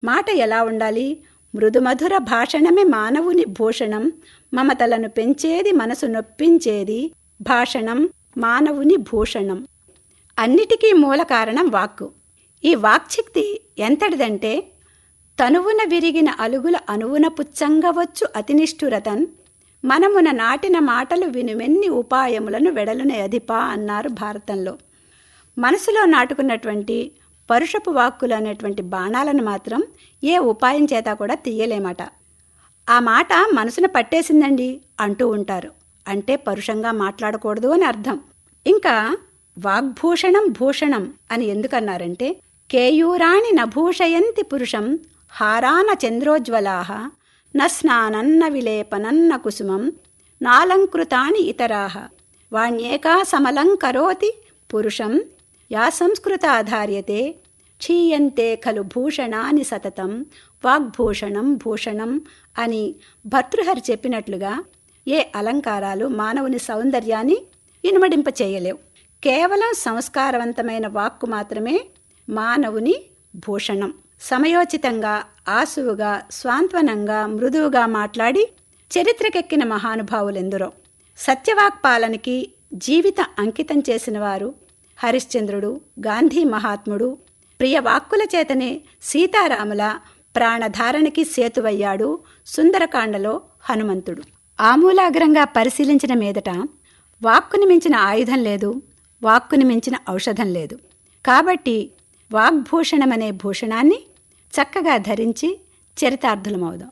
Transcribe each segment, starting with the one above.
మాట ఎలా ఉండాలి? మృదుమధుర భాషణమే మానవుని భూషణం, మమతలను పెంచేది, మనసు నొప్పించేది భాషణం మానవుని భూషణం. అన్నిటికీ మూల కారణం వాక్కు. ఈ వాక్శక్తి ఎంతటిదంటే, తనువున విరిగిన అలుగుల అనువున పుచ్చంగవచ్చు అతినిష్ఠురతన్, మనమున నాటిన మాటలు వినుమెన్ని ఉపాయములను వెడలున అధిపా అన్నారు భారతంలో. మనసులో నాటుకున్నటువంటి పరుషపు వాక్కులు అనేటువంటి బాణాలను మాత్రం ఏ ఉపాయం చేత కూడా తీయలేమట. ఆ మాట మనసును పట్టేసిందండి అంటూ ఉంటారు. అంటే పరుషంగా మాట్లాడకూడదు అని అర్థం. ఇంకా వాగ్భూషణం భూషణం అని ఎందుకన్నారంటే, కేయూరాణి నభూషయంతి పురుషం హారాన చంద్రోజ్వలాః న స్నానన్న విలేపనన్న కుసుమం నాలంకృతాని ఇతరాః వాణ్యేకా సమలంకరోతి పురుషం యా సంస్కృతాధార్యతే క్షీయంతే ఖలు భూషణాని సతతం వాగ్భూషణం భూషణం అని భర్తృహరి చెప్పినట్లుగా ఏ అలంకారాలు మానవుని సౌందర్యాన్ని ఇనుమడింపచేయలేవు. కేవలం సంస్కారవంతమైన వాక్కు మాత్రమే మానవుని భూషణం. సమయోచితంగా, ఆసువుగా, స్వాంత్వనంగా, మృదువుగా మాట్లాడి చరిత్రకెక్కిన మహానుభావులెందరో. సత్యవాక్పాలనకి జీవిత అంకితం చేసిన వారు హరిశ్చంద్రుడు, గాంధీ మహాత్ముడు. ప్రియ వాక్కుల చేతనే సీతారాముల ప్రాణధారణకి సేతువయ్యాడు సుందరకాండలో హనుమంతుడు. ఆమూలాగ్రంగా పరిశీలించిన మీదట వాక్కుని మించిన ఆయుధం లేదు, వాక్కుని మించిన ఔషధం లేదు. కాబట్టి వాగ్భూషణమనే భూషణాన్ని చక్కగా ధరించి చరితార్థులమవుదాం.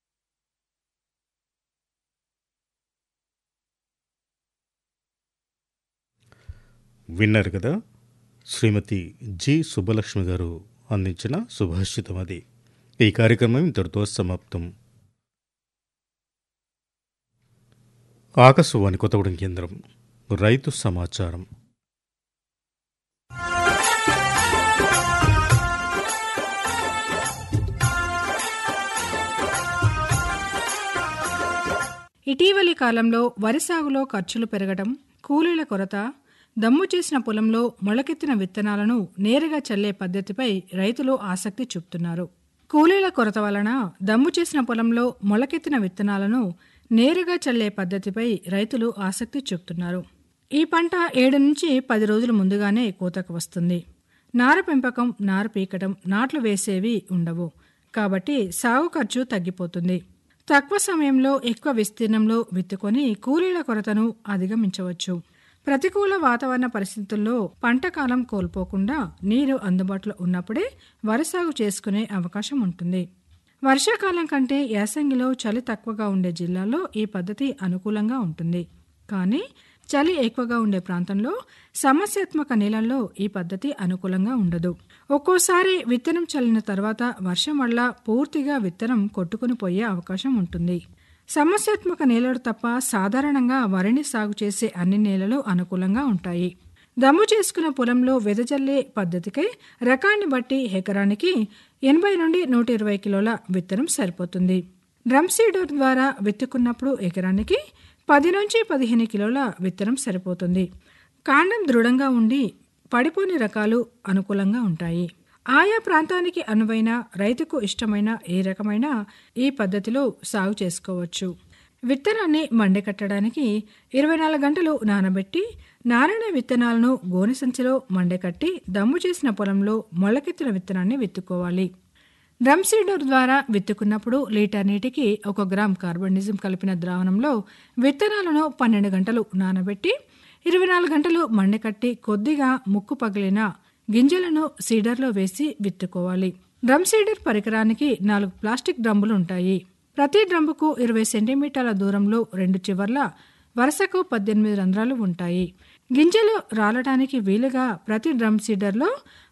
విన్నారు కదా, శ్రీమతి జి సుబ్బలక్ష్మి గారు అందించిన సుభాషితం. అది ఈ కార్యక్రమం ఇంతటితో సమాప్తం. ఆకాశవాణి కొత్తగూడెం కేంద్రం. రైతు సమాచారం. ఇటీవలి కాలంలో వరి సాగులో ఖర్చులు పెరగడం, కూలీల కొరత, దమ్ము చేసిన పొలంలో మొలకెత్తిన విత్తనాలను నేరుగా చల్లే పద్ధతిపై రైతులు ఆసక్తి చూపుతున్నారు. కూలీల కొరత వలన దమ్ము చేసిన పొలంలో మొలకెత్తిన విత్తనాలను నేరుగా చల్లే పద్ధతిపై రైతులు ఆసక్తి చూపుతున్నారు. ఈ పంట 7 నుంచి 10 రోజుల ముందుగానే కోతకు వస్తుంది. నారు పెంపకం, నారు పీకడం, నాట్లు వేసేవి ఉండవు. కాబట్టి సాగు ఖర్చు తగ్గిపోతుంది. తక్కువ సమయంలో ఎక్కువ విస్తీర్ణంలో విత్తుకొని కూలీల కొరతను అధిగమించవచ్చు. ప్రతికూల వాతావరణ పరిస్థితుల్లో పంట కాలం కోల్పోకుండా నీరు అందుబాటులో ఉన్నప్పుడే వరి సాగు చేసుకునే అవకాశం ఉంటుంది. వర్షాకాలం కంటే యాసంగిలో చలి తక్కువగా ఉండే జిల్లాల్లో ఈ పద్ధతి అనుకూలంగా ఉంటుంది. కానీ చలి ఎక్కువగా ఉండే ప్రాంతంలో సమస్యాత్మక నేలల్లో ఈ పద్ధతి అనుకూలంగా ఉండదు. ఒక్కోసారి విత్తనం చల్లిన తర్వాత వర్షం వల్ల పూర్తిగా విత్తనం కొట్టుకుని పోయే అవకాశం ఉంటుంది. సమస్యాత్మక నేలలు తప్ప సాధారణంగా వరిని సాగు చేసే అన్ని నేలలు అనుకూలంగా ఉంటాయి. దమ్ము చేసుకున్న పొలంలో వెదజల్లే పద్ధతికై రకాన్ని బట్టి ఎకరానికి 80 నుండి 120 కిలోల విత్తనం సరిపోతుంది. డ్రమ్ సీడర్ ద్వారా విత్తుకున్నప్పుడు ఎకరానికి 10 నుంచి 15 కిలోల విత్తనం సరిపోతుంది. కాండం దృఢంగా ఉండి పడిపోని రకాలు అనుకూలంగా ఉంటాయి. ఆయా ప్రాంతానికి అనువైన, రైతుకు ఇష్టమైన ఏ రకమైన ఈ పద్ధతిలో సాగు చేసుకోవచ్చు. విత్తనాన్ని మండకట్టడానికి 24 గంటలు నానబెట్టి నానిన విత్తనాలను గోనె సంచిలో మండకట్టి దమ్ము చేసిన పొలంలో మొలకెత్తిన విత్తనాన్ని విత్తుకోవాలి. డ్రమ్ సీడర్ ద్వారా విత్తుకున్నప్పుడు లీటర్ నీటికి 1 గ్రామ్ కార్బనిజం కలిపిన ద్రావణంలో విత్తనాలను 12 గంటలు నానబెట్టి 24 గంటలు మండకట్టి కొద్దిగా ముక్కు పగిలిన గింజలను సీడర్లో వేసి విత్తుకోవాలి. డ్రమ్ సీడర్ పరికరానికి 4 ప్లాస్టిక్ డ్రమ్ములు ఉంటాయి. ప్రతి డ్రమ్ముకు 20 సెంటీమీటర్ల దూరంలో 2 చివర్ల వరుసకు 18 రంధ్రాలు ఉంటాయి. గింజలు రాలడానికి వీలుగా ప్రతి డ్రమ్ సీడర్లో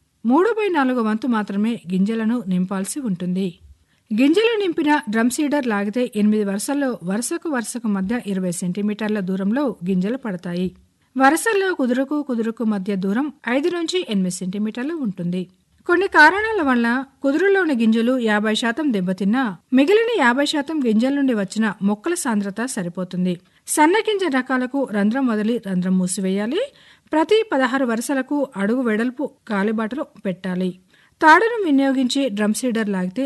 3/4 వంతు మాత్రమే గింజలను నింపాల్సి ఉంటుంది. గింజలు నింపిన డ్రమ్ సీడర్ లాగితే 8 వరుసల్లో వరుసకు మధ్య 20 సెంటీమీటర్ల దూరంలో గింజలు పడతాయి. వరుసల్లో కుదురుకు మధ్య దూరం 5 నుంచి 8 సెంటీమీటర్లు ఉంటుంది. కొన్ని కారణాల వల్ల కుదురులోని గింజలు 50% దెబ్బతిన్నా మిగిలిన 50% గింజల నుండి వచ్చిన మొక్కల సాంద్రత సరిపోతుంది. సన్నగింజ రకాలకు రంధ్రం వదిలి రంధ్రం మూసివేయాలి. ప్రతి 16 వరుసలకు అడుగు వెడల్పు కాలిబాటలు పెట్టాలి. తాడును వినియోగించి డ్రమ్ సీడర్ లాగితే